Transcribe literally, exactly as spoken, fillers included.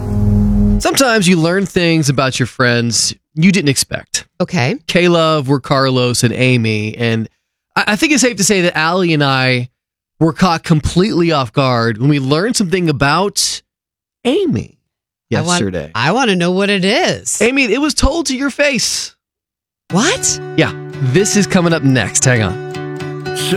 Sometimes you learn things about your friends you didn't expect. Okay. Caleb, we're Carlos, and Amy. And I, I think it's safe to say that Allie and I were caught completely off guard when we learned something about Amy yesterday. I want, I want to know what it is. Amy, it was told to your face. What? Yeah, this is coming up next. Hang on.